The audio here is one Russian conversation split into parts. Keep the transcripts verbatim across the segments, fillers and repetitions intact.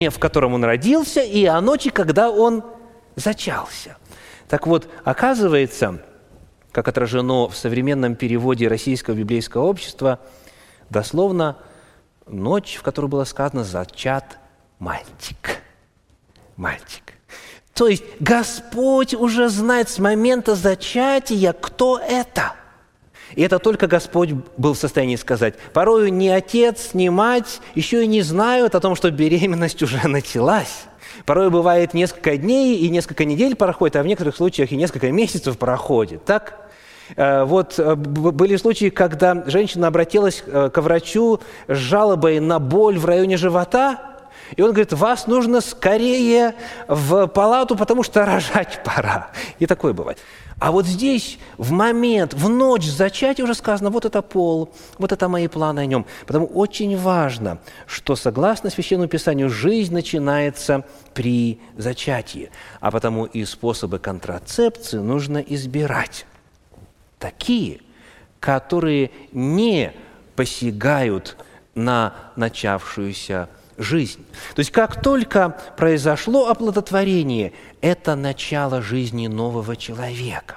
в котором он родился, и о ночи, когда он зачался. Так вот, оказывается, как отражено в современном переводе Российского библейского общества, дословно ночь, в которой было сказано «зачат мальчик». Мальчик. То есть Господь уже знает с момента зачатия, кто это. И это только Господь был в состоянии сказать. Порою ни отец, ни мать еще и не знают о том, что беременность уже началась. Порой бывает несколько дней и несколько недель проходит, а в некоторых случаях и несколько месяцев проходит. Так? Вот были случаи, когда женщина обратилась к врачу с жалобой на боль в районе живота, и он говорит: вас нужно скорее в палату, потому что рожать пора. И такое бывает. А вот здесь, в момент, в ночь зачатия уже сказано: вот это пол, вот это мои планы о нем. Потому очень важно, что, согласно Священному Писанию, жизнь начинается при зачатии. А потому и способы контрацепции нужно избирать. Такие, которые не посягают на начавшуюся жизнь. То есть как только произошло оплодотворение, это начало жизни нового человека.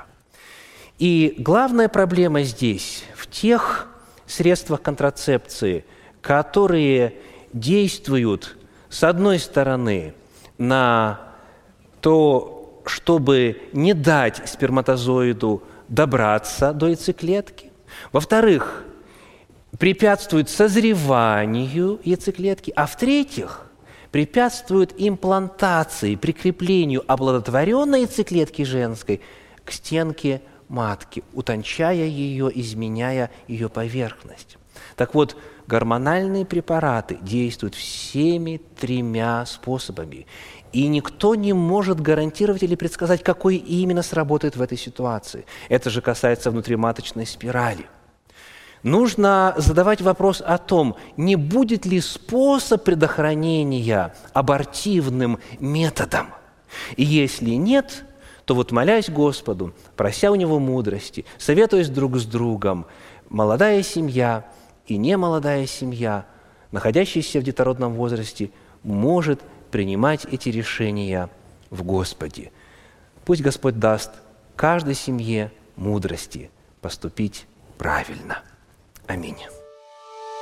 И главная проблема здесь в тех средствах контрацепции, которые действуют, с одной стороны, на то, чтобы не дать сперматозоиду добраться до яйцеклетки, во-вторых, препятствует созреванию яйцеклетки, а в-третьих, препятствует имплантации, прикреплению оплодотворенной яйцеклетки женской к стенке матки, утончая ее, изменяя ее поверхность. Так вот, гормональные препараты действуют всеми тремя способами, и никто не может гарантировать или предсказать, какой именно сработает в этой ситуации. Это же касается внутриматочной спирали. Нужно задавать вопрос о том, не будет ли способ предохранения абортивным методом. И если нет, то вот молясь Господу, прося у Него мудрости, советуясь друг с другом, молодая семья и немолодая семья, находящаяся в детородном возрасте, может принимать эти решения в Господе. Пусть Господь даст каждой семье мудрости поступить правильно. Аминь.